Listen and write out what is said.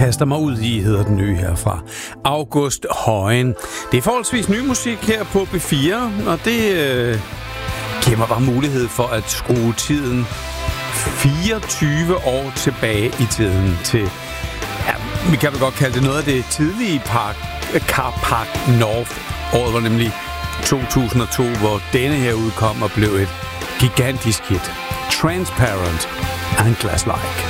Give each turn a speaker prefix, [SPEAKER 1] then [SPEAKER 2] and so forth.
[SPEAKER 1] kaster mig ud i, hedder den nye her fra August Højen. Det er forholdsvis ny musik her på B4, og det giver mig bare mulighed for at skrue tiden 24 år tilbage i tiden til, ja, vi kan vel godt kalde det noget af det tidlige Car Park North. Året var nemlig 2002, hvor denne her udkom og blev et gigantisk hit. Transparent and Glass-like.